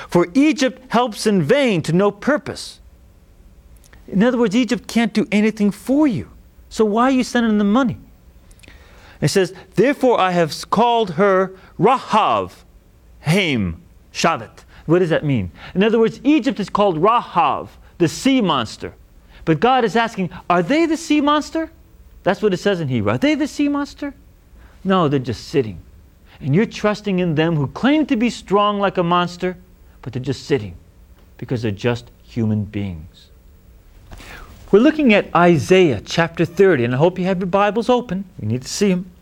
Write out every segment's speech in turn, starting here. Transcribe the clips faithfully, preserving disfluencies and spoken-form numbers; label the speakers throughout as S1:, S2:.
S1: For Egypt helps in vain to no purpose. In other words, Egypt can't do anything for you. So why are you sending them money? It says, therefore I have called her Rahav, Haim, Shavet. What does that mean? In other words, Egypt is called Rahav, the sea monster. But God is asking, are they the sea monster? That's what it says in Hebrew. Are they the sea monster? No, they're just sitting. And you're trusting in them who claim to be strong like a monster, but they're just sitting because they're just human beings. We're looking at Isaiah chapter thirty, and I hope you have your Bibles open. You need to see them.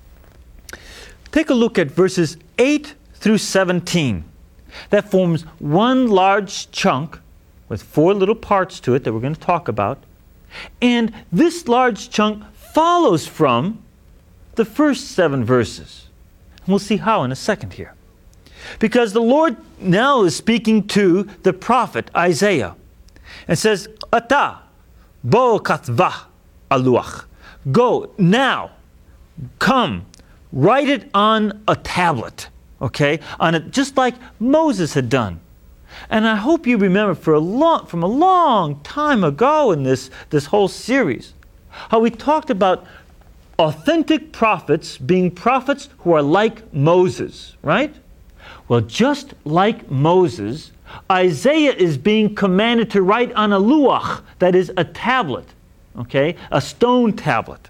S1: Take a look at verses eight through seventeen. That forms one large chunk with four little parts to it that we're going to talk about. And this large chunk follows from the first seven verses. And we'll see how in a second here. Because the Lord now is speaking to the prophet Isaiah and says, Ata bo katva aluach. Go now, come, write it on a tablet, okay? On it, just like Moses had done. And I hope you remember for a long, from a long time ago in this, this whole series, how we talked about authentic prophets being prophets who are like Moses, right? Well, just like Moses, Isaiah is being commanded to write on a luach, that is a tablet, okay, a stone tablet.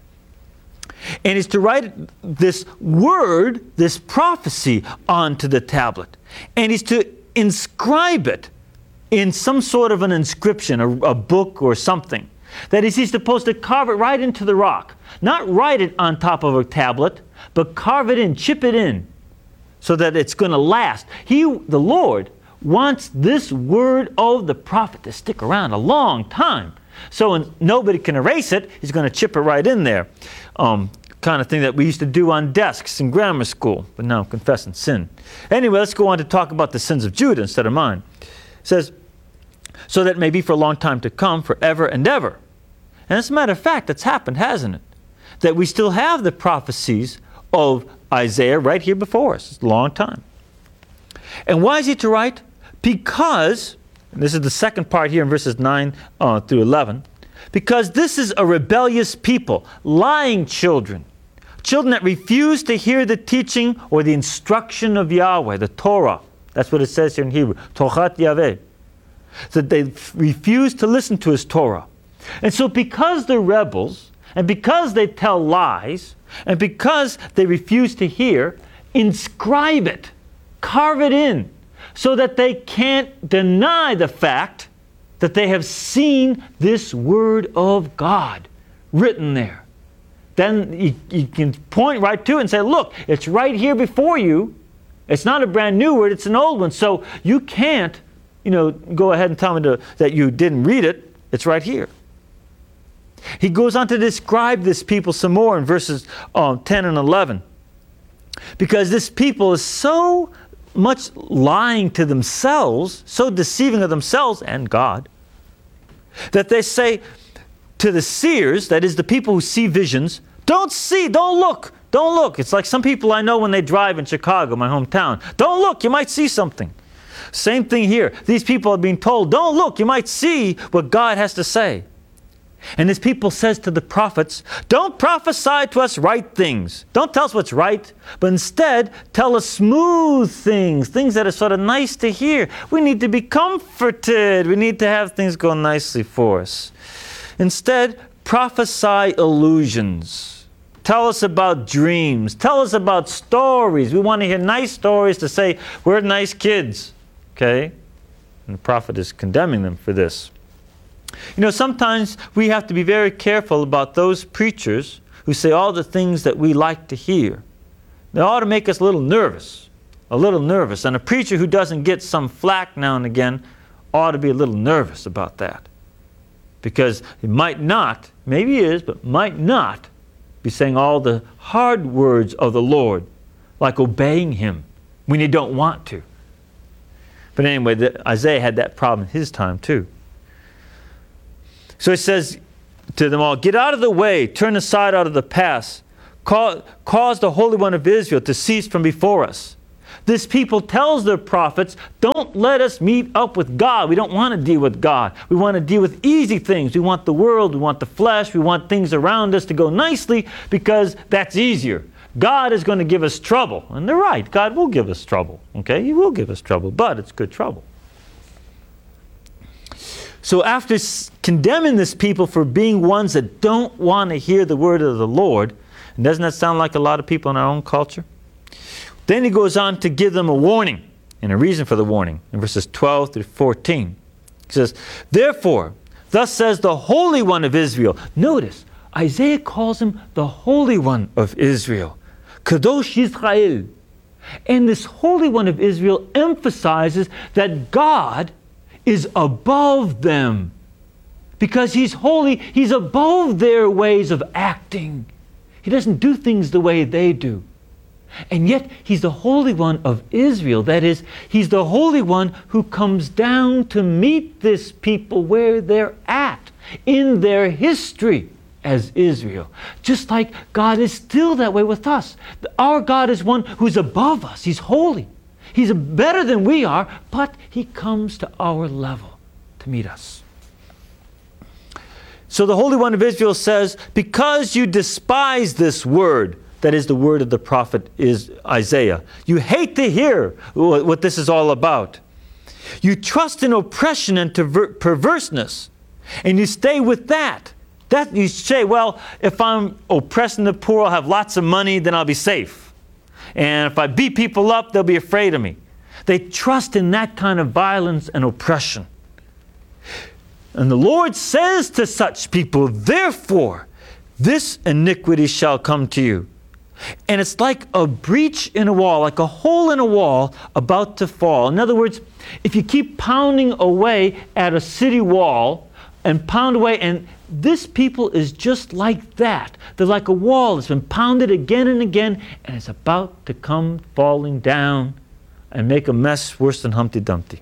S1: And is to write this word, this prophecy, onto the tablet. And he's to inscribe it in some sort of an inscription, a, a book or something. That is, he's supposed to carve it right into the rock. Not write it on top of a tablet, but carve it in, chip it in, so that it's going to last. He, the Lord, wants this word of the prophet to stick around a long time. So when nobody can erase it, he's going to chip it right in there. Um, kind of thing that we used to do on desks in grammar school, but now I'm confessing sin. Anyway, let's go on to talk about the sins of Judah instead of mine. It says, so that may be for a long time to come, forever and ever. And as a matter of fact, that's happened, hasn't it? That we still have the prophecies of Isaiah right here before us. It's a long time. And why is he to write? Because, and this is the second part here in verses nine uh, through eleven, because this is a rebellious people, lying children, children that refuse to hear the teaching or the instruction of Yahweh, the Torah. That's what it says here in Hebrew, Tochat Yahweh. That they refuse to listen to his Torah. And so because they're rebels, and because they tell lies, and because they refuse to hear, inscribe it, carve it in, so that they can't deny the fact that they have seen this word of God written there. Then you, you can point right to it and say, look, it's right here before you. It's not a brand new word, it's an old one. So you can't, you know, go ahead and tell me to, that you didn't read it. It's right here. He goes on to describe this people some more in verses um, ten and eleven. Because this people is so much lying to themselves, so deceiving of themselves and God, that they say to the seers, that is the people who see visions, don't see, don't look, don't look. It's like some people I know when they drive in Chicago, my hometown. Don't look, you might see something. Same thing here. These people are being told, don't look, you might see what God has to say. And this people says to the prophets, don't prophesy to us right things. Don't tell us what's right, but instead tell us smooth things, things that are sort of nice to hear. We need to be comforted. We need to have things go nicely for us. Instead, prophesy illusions. Tell us about dreams. Tell us about stories. We want to hear nice stories to say, we're nice kids. Okay? And the prophet is condemning them for this. You know, sometimes we have to be very careful about those preachers who say all the things that we like to hear. They ought to make us a little nervous, a little nervous. And a preacher who doesn't get some flack now and again ought to be a little nervous about that. Because he might not, maybe he is, but might not be saying all the hard words of the Lord, like obeying him when you don't want to. But anyway, the, Isaiah had that problem in his time too. So he says to them all, get out of the way, turn aside out of the path, cause, cause the Holy One of Israel to cease from before us. This people tells their prophets, don't let us meet up with God. We don't want to deal with God. We want to deal with easy things. We want the world, we want the flesh, we want things around us to go nicely because that's easier. God is going to give us trouble. And they're right. God will give us trouble. Okay? He will give us trouble, but it's good trouble. So after condemning this people for being ones that don't want to hear the word of the Lord, and doesn't that sound like a lot of people in our own culture? Then he goes on to give them a warning and a reason for the warning in verses twelve through fourteen. He says, therefore, thus says the Holy One of Israel. Notice, Isaiah calls him the Holy One of Israel. Kadosh Yisrael. And this Holy One of Israel emphasizes that God is above them. Because He's holy, He's above their ways of acting. He doesn't do things the way they do. And yet, He's the Holy One of Israel. That is, He's the Holy One who comes down to meet this people where they're at, in their history as Israel. Just like God is still that way with us. Our God is one who's above us. He's holy. He's better than we are, but He comes to our level to meet us. So the Holy One of Israel says, because you despise this word, that is the word of the prophet is Isaiah. You hate to hear what this is all about. You trust in oppression and perverseness, and you stay with that. That you say, well, if I'm oppressing the poor, I'll have lots of money, then I'll be safe. And if I beat people up, they'll be afraid of me. They trust in that kind of violence and oppression. And the Lord says to such people, therefore, this iniquity shall come to you. And it's like a breach in a wall, like a hole in a wall about to fall. In other words, if you keep pounding away at a city wall and pound away, and this people is just like that. They're like a wall that's been pounded again and again, and it's about to come falling down and make a mess worse than Humpty Dumpty.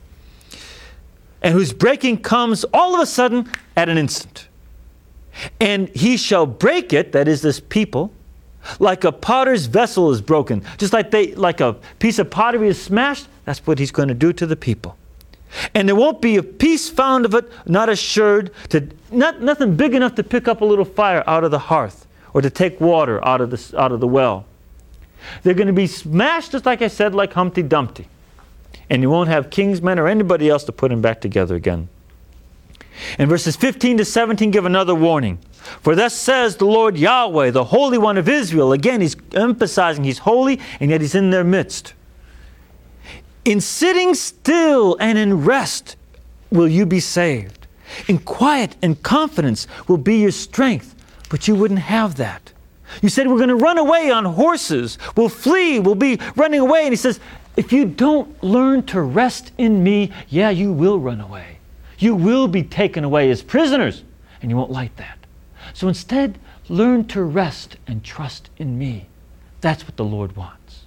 S1: And whose breaking comes all of a sudden at an instant. And he shall break it, that is this people, like a potter's vessel is broken. Just like they, like a piece of pottery is smashed, that's what he's going to do to the people. And there won't be a piece found of it, not assured, to, not, nothing big enough to pick up a little fire out of the hearth or to take water out of the, out of the well. They're going to be smashed, just like I said, like Humpty Dumpty. And you won't have kingsmen or anybody else to put them back together again. And verses fifteen to seventeen give another warning. For thus says the Lord Yahweh, the Holy One of Israel. Again, he's emphasizing he's holy, and yet he's in their midst. In sitting still and in rest will you be saved. In quiet and confidence will be your strength. But you wouldn't have that. You said, we're going to run away on horses. We'll flee. We'll be running away. And he says, if you don't learn to rest in me, yeah, you will run away. You will be taken away as prisoners. And you won't like that. So instead, learn to rest and trust in me. That's what the Lord wants.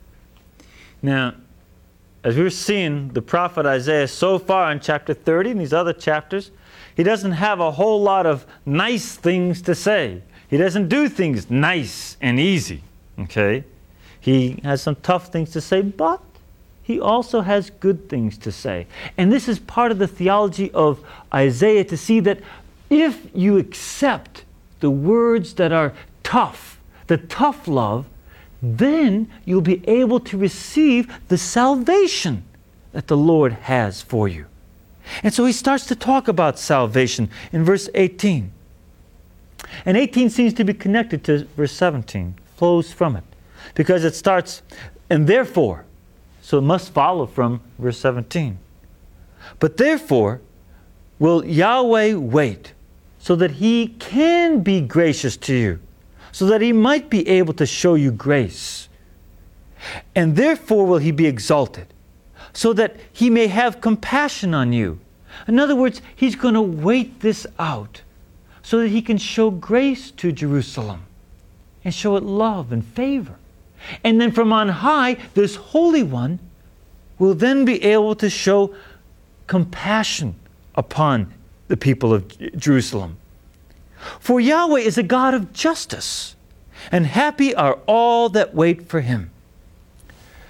S1: Now, as we're seeing the prophet Isaiah so far in chapter thirty and these other chapters, he doesn't have a whole lot of nice things to say. He doesn't do things nice and easy, okay? He has some tough things to say, but he also has good things to say. And this is part of the theology of Isaiah, to see that if you accept the words that are tough, the tough love, then you'll be able to receive the salvation that the Lord has for you. And so he starts to talk about salvation in verse eighteen. And eighteen seems to be connected to verse seventeen, flows from it. Because it starts, and therefore, so it must follow from verse seventeen. But therefore will Yahweh wait, so that He can be gracious to you, so that He might be able to show you grace. And therefore will He be exalted, so that He may have compassion on you. In other words, He's going to wait this out, so that He can show grace to Jerusalem, and show it love and favor. And then from on high, this Holy One will then be able to show compassion upon the people of Jerusalem. For Yahweh is a God of justice, and happy are all that wait for Him.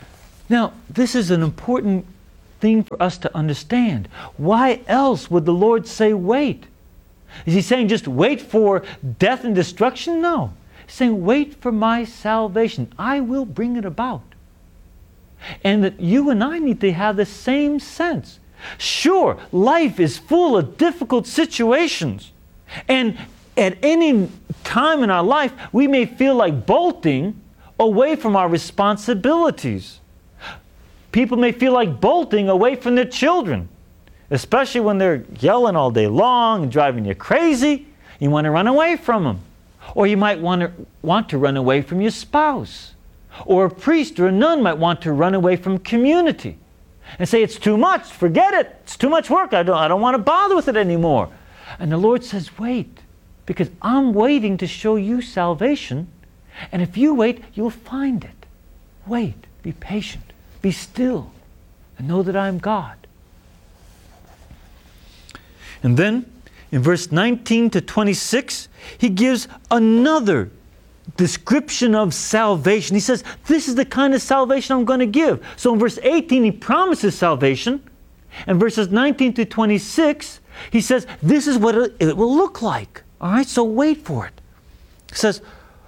S1: Now, this is an important thing for us to understand. Why else would the Lord say wait? Is he saying just wait for death and destruction? No. He's saying wait for my salvation. I will bring it about. And that you and I need to have the same sense. Sure, life is full of difficult situations. And at any time in our life, we may feel like bolting away from our responsibilities. People may feel like bolting away from their children, especially when they're yelling all day long and driving you crazy. You want to run away from them. Or you might want to, want to run away from your spouse. Or a priest or a nun might want to run away from community and say, it's too much, forget it, it's too much work, I don't, I don't want to bother with it anymore. And the Lord says, wait, because I'm waiting to show you salvation, and if you wait, you'll find it. Wait, be patient, be still, and know that I am God. And then, in verse nineteen to twenty-six, he gives another description of salvation. He says, this is the kind of salvation I'm going to give. So in verse eighteen, he promises salvation. And verses nineteen to twenty-six, he says, this is what it will look like. All right, so wait for it. He says,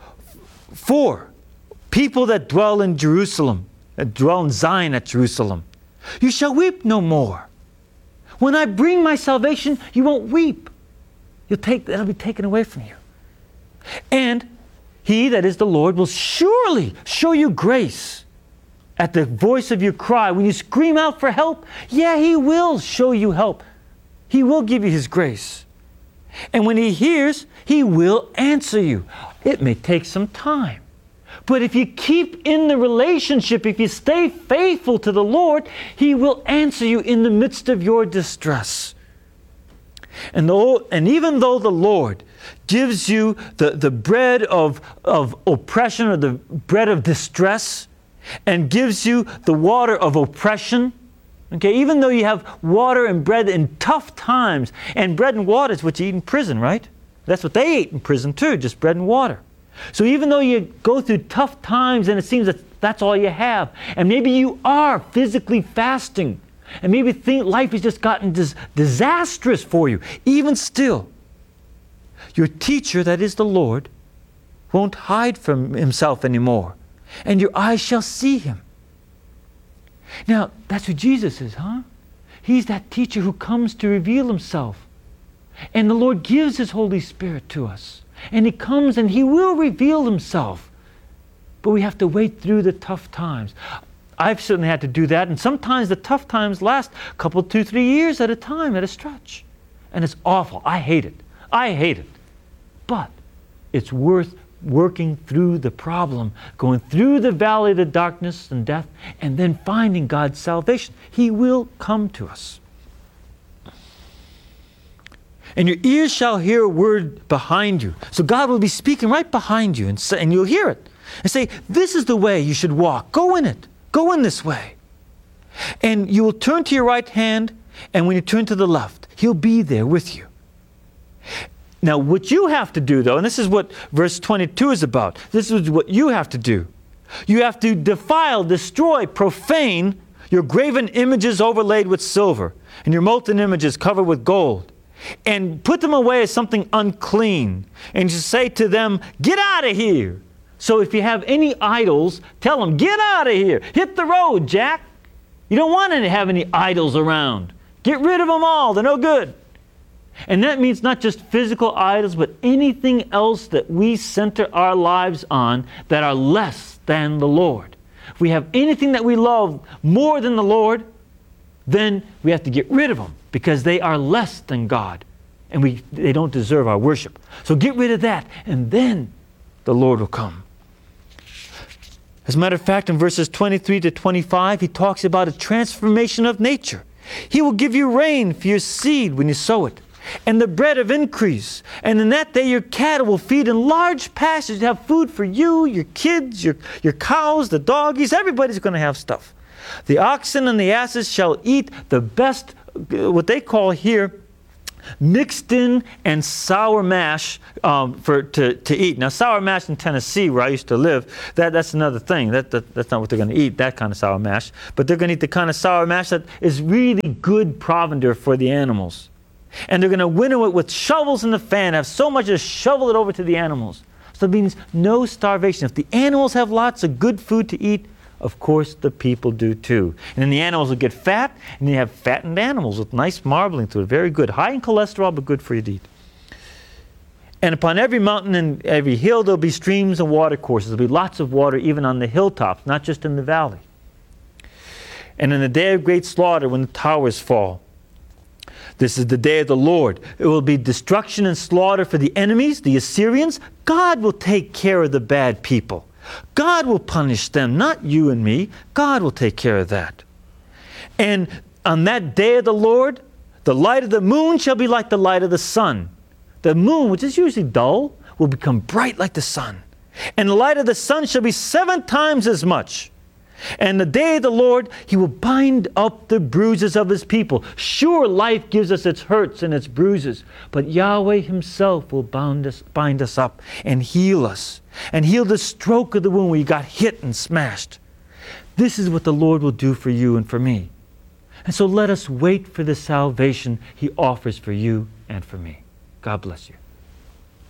S1: for people that dwell in Jerusalem, that dwell in Zion at Jerusalem, you shall weep no more. When I bring my salvation, you won't weep. You'll take, that'll be taken away from you. And He, that is the Lord, will surely show you grace at the voice of your cry. When you scream out for help, yeah, He will show you help. He will give you His grace. And when He hears, He will answer you. It may take some time. But if you keep in the relationship, if you stay faithful to the Lord, He will answer you in the midst of your distress. And, though, and even though the Lord gives you the, the bread of, of oppression or the bread of distress and gives you the water of oppression, okay, even though you have water and bread in tough times, and bread and water is what you eat in prison, right? That's what they ate in prison too, just bread and water. So even though you go through tough times and it seems that that's all you have, and maybe you are physically fasting, and maybe think life has just gotten dis- disastrous for you, even still, your teacher, that is the Lord, won't hide from Himself anymore, and your eyes shall see Him. Now, that's who Jesus is, huh? He's that teacher who comes to reveal Himself. And the Lord gives His Holy Spirit to us. And He comes and He will reveal Himself. But we have to wait through the tough times. I've certainly had to do that. And sometimes the tough times last a couple, two, three years at a time, at a stretch. And it's awful. I hate it. I hate it. But it's worth working through the problem, going through the valley of the darkness and death, and then finding God's salvation. He will come to us. And your ears shall hear a word behind you. So God will be speaking right behind you, and, say, and you'll hear it. And say, this is the way you should walk. Go in it. Go in this way. And you will turn to your right hand, and when you turn to the left, He'll be there with you. Now, what you have to do, though, and this is what verse twenty-two is about. This is what you have to do. You have to defile, destroy, profane your graven images overlaid with silver, and your molten images covered with gold, and put them away as something unclean, and just say to them, get out of here. So if you have any idols, tell them, get out of here. Hit the road, Jack. You don't want to have any idols around. Get rid of them all. They're no good. And that means not just physical idols, but anything else that we center our lives on that are less than the Lord. If we have anything that we love more than the Lord, then we have to get rid of them because they are less than God and we they don't deserve our worship. So get rid of that, and then the Lord will come. As a matter of fact, in verses twenty-three to twenty-five, He talks about a transformation of nature. He will give you rain for your seed when you sow it, and the bread of increase. And in that day your cattle will feed in large pastures. You have food for you, your kids, your, your cows, the doggies. Everybody's going to have stuff. The oxen and the asses shall eat the best, what they call here, mixed in and sour mash um, for to, to eat. Now, sour mash in Tennessee, where I used to live, that, that's another thing. That, that, that's not what they're going to eat, that kind of sour mash. But they're going to eat the kind of sour mash that is really good provender for the animals. And they're going to winnow it with shovels in the fan, have so much to shovel it over to the animals. So that means no starvation. If the animals have lots of good food to eat, of course the people do too. And then the animals will get fat, and you have fattened animals with nice marbling to it. Very good. High in cholesterol, but good for you to eat. And upon every mountain and every hill there'll be streams and water courses. There'll be lots of water even on the hilltops, not just in the valley. And in the day of great slaughter, when the towers fall, this is the day of the Lord. It will be destruction and slaughter for the enemies, the Assyrians. God will take care of the bad people. God will punish them, not you and me. God will take care of that. And on that day of the Lord, the light of the moon shall be like the light of the sun. The moon, which is usually dull, will become bright like the sun. And the light of the sun shall be seven times as much. And the day of the Lord, he will bind up the bruises of his people. Sure, life gives us its hurts and its bruises, but Yahweh himself will bind us, bind us up and heal us, and heal the stroke of the wound where you got hit and smashed. This is what the Lord will do for you and for me. And so let us wait for the salvation he offers for you and for me. God bless you.